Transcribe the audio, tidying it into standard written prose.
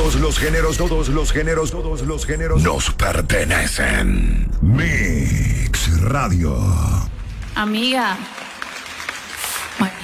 todos los géneros nos pertenecen. Mix Radio. Amiga.